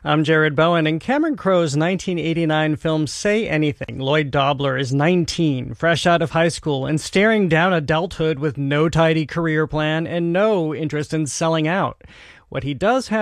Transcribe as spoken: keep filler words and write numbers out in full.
I'm Jared Bowen. In Cameron Crowe's nineteen eighty-nine film Say Anything, Lloyd Dobler is nineteen, fresh out of high school, and staring down adulthood with no tidy career plan and no interest in selling out. What he does have